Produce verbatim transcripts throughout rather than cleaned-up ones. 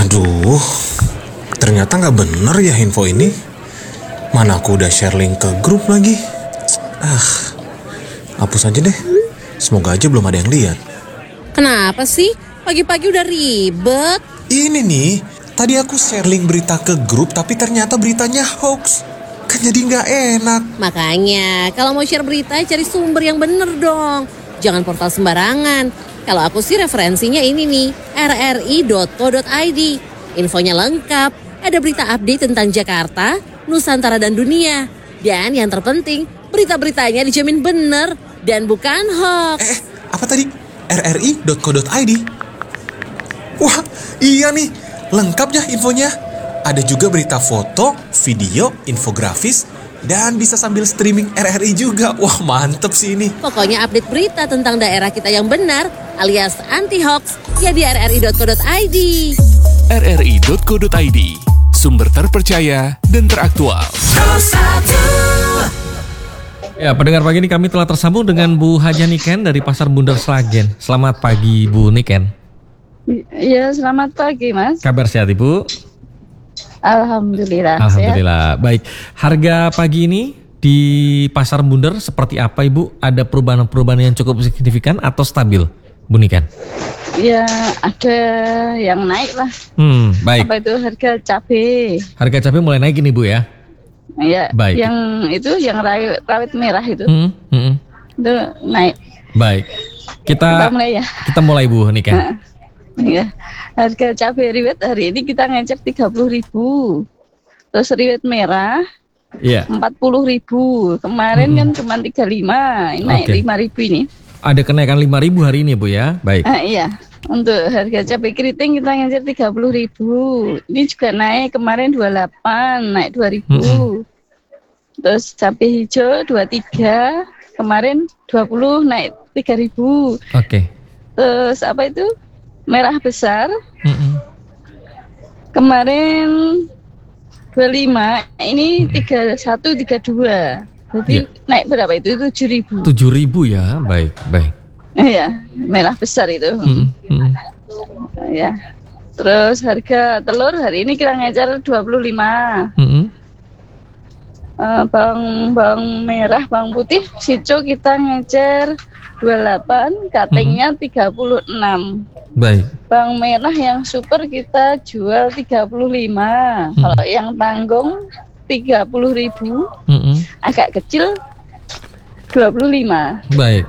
Aduh, ternyata nggak bener ya info ini. Mana aku udah share link ke grup lagi. Ah, hapus aja deh. Semoga aja belum ada yang lihat. Kenapa sih? Pagi-pagi udah ribet. Ini nih, tadi aku share link berita ke grup tapi ternyata beritanya hoax. Kan jadi nggak enak. Makanya, kalau mau share berita cari sumber yang bener dong. Jangan portal sembarangan. Kalau aku sih referensinya ini nih, r r i dot co dot i d. Infonya lengkap, ada berita update tentang Jakarta, Nusantara dan dunia. Dan yang terpenting, berita-beritanya dijamin bener dan bukan hoax. Eh, apa tadi? r r i dot co dot i d. Wah, iya nih, lengkap ya infonya. Ada juga berita foto, video, infografis, dan bisa sambil streaming R R I juga. Wah, mantep sih ini. Pokoknya update berita tentang daerah kita yang benar alias anti-hoax ya di r r i dot co dot i d. r r i dot co dot i d, sumber terpercaya dan teraktual. Ya, pendengar pagi ini kami telah tersambung dengan Bu Haja Niken dari Pasar Bundar Sragen. Selamat pagi Bu Niken. Iya, selamat pagi Mas. Kabar sehat Ibu? Alhamdulillah. Alhamdulillah. Sehat. Baik, harga pagi ini di Pasar Bundar seperti apa Ibu? Ada perubahan-perubahan yang cukup signifikan atau stabil Bu Niken? Ya, ada yang naik lah. Hmm, baik. Apa itu harga cabai? Harga cabai mulai naik ini Bu ya? Ya, baik. Yang itu yang rawit, rawit merah itu. Hmm, hmm. Itu naik. Baik. Kita, kita mulai ya. Kita mulai Bu Niken. Nah, ya. Harga cabai rawit hari ini kita ngecek tiga puluh ribu. Terus rawit merah yeah. empat puluh ribu. Kemarin hmm. kan cuma tiga puluh lima. Ini naik okay. lima ribu ini. Ada kenaikan lima ribu hari ini Bu ya. Baik. Ah, iya. Untuk harga cabai keriting kita ngejar tiga puluh ribu. Ini juga naik kemarin dua puluh delapan, naik dua ribu. Mm-hmm. Terus cabai hijau dua puluh tiga, kemarin dua puluh, naik tiga ribu. Oke. Okay. Terus apa itu? Merah besar. Mm-hmm. Kemarin dua puluh lima, ini tiga puluh satu, tiga puluh dua. Jadi yeah. naik berapa itu? tujuh ribu. tujuh ribu ya, baik, baik. Iya, merah besar itu. Hmm, hmm. Ya. Terus harga telur hari ini kita ngejar dua puluh lima. Hmm. Uh, bawang bawang merah, bawang putih, hijau kita ngejar dua puluh delapan, katengnya hmm. tiga puluh enam. Baik. Bawang merah yang super kita jual tiga puluh lima. Hmm. Kalau yang tanggung tiga puluh ribu. Hmm. Agak kecil dua puluh lima. Baik.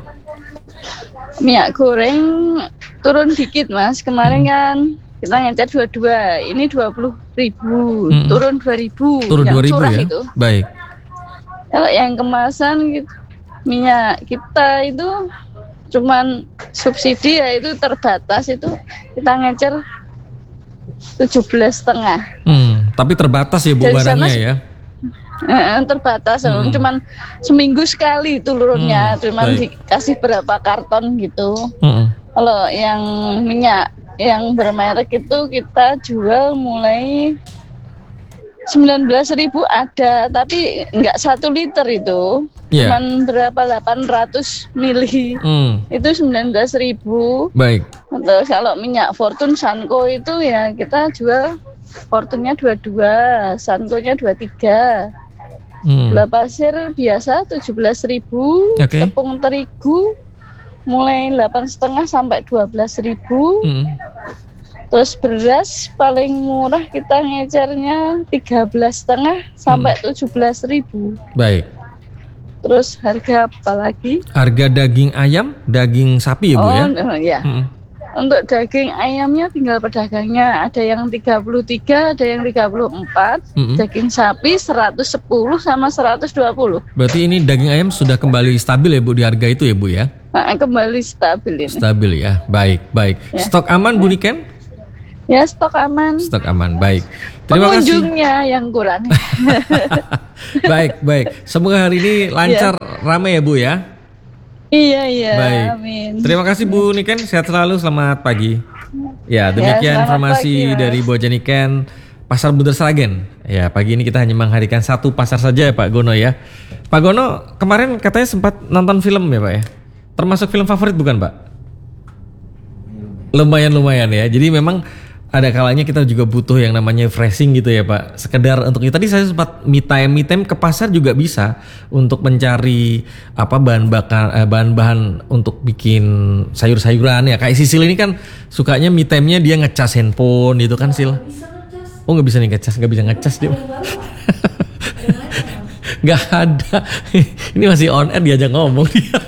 Minyak goreng turun dikit Mas. Kemarin hmm. kan kita ngecat dua puluh dua, ini dua puluh ribu, hmm. turun dua ribu. Turun dua ribu ya? Itu. Baik. Kalau yang kemasan gitu, minyak kita itu cuman subsidi ya, itu terbatas, itu kita ngecer tujuh belas setengah. Hmm, tapi terbatas ya Bu barangnya ya? Eh, terbatas, hmm. cuman seminggu sekali turunnya, hmm, cuman baik. Dikasih berapa karton gitu. Hmm. Kalau yang minyak yang bermerek itu kita jual mulai sembilan belas ribu ada, tapi nggak satu liter itu, yeah. cuman berapa delapan ratus mili, hmm. itu sembilan belas ribu. Baik. Terus kalau minyak Fortune Sanko itu ya kita jual Fortune-nya dua puluh dua, Sanko-nya dua puluh tiga. Hmm. Gula pasir biasa tujuh belas ribu, okay. Tepung terigu mulai delapan setengah sampai dua belas ribu. Hmm. Terus beras paling murah kita ngecernya tiga belas setengah sampai hmm. tujuh belas ribu. Baik. Terus harga apa lagi? Harga daging ayam, daging sapi ya Bu oh, ya? Oh ya. Hmm. Untuk daging ayamnya tinggal pedagangnya, ada yang tiga puluh tiga, ada yang tiga puluh empat, mm-hmm. daging sapi seratus sepuluh sama seratus dua puluh. Berarti ini daging ayam sudah kembali stabil ya Bu di harga itu ya Bu ya? Nah, kembali stabil ini. Stabil ya, baik, baik. Ya. Stok aman Bu Niken? Ya, stok aman. Stok aman, baik. Terima Pengunjungnya kasih. yang kurang. Baik, baik. Semoga hari ini lancar, ya. Ramai ya Bu ya? Iya, iya. Baik. Amin. Terima kasih Bu Niken, sehat selalu, selamat pagi. Ya, demikian ya, informasi pagi, dari Bu Haja Niken, Pasar Bundar Sragen. Ya, pagi ini kita hanya menghadirkan satu pasar saja ya Pak Gono ya. Pak Gono, kemarin katanya sempat nonton film ya Pak ya? Termasuk film favorit bukan Pak? Lumayan-lumayan ya. Jadi memang ada kalanya kita juga butuh yang namanya refreshing gitu ya Pak. Sekedar untuk itu tadi saya sempat me time, me time ke pasar juga bisa untuk mencari apa bahan bakar, eh, bahan-bahan untuk bikin sayur-sayuran ya. Kayak Sisil ini kan sukanya me time-nya dia ngecas handphone gitu kan Sil. Oh nggak bisa nih ngecas, nggak bisa ngecas dia. Nggak ada. Ini masih on air diajak ngomong dia.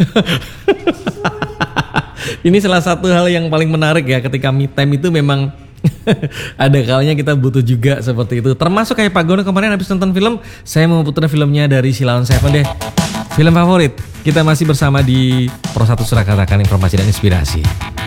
Ini salah satu hal yang paling menarik ya ketika me time itu memang ada kalanya kita butuh juga seperti itu. Termasuk kayak Pak Gono kemarin habis nonton film, saya mau putar filmnya dari Silaon Seven deh. Film favorit. Kita masih bersama di Pro satu Surakarta, informasi dan inspirasi.